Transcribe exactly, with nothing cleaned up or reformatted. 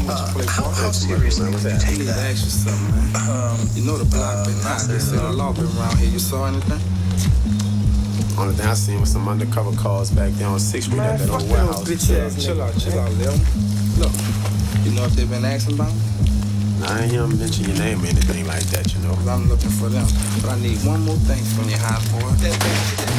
Uh, play how, ball. how seriously would you I take need to that? ask you something, man. Um, You know the block been uh, hot. They said the law been around here. You saw anything? Only thing I seen was some undercover calls back there on sixth Street at that old warehouse. Chill out, chill out, chill out, Lil. Look, you know if they been asking about me? I ain't hear him mention your name or anything like that, you know. Cause I'm looking for them. But I need one more thing from you, high boy.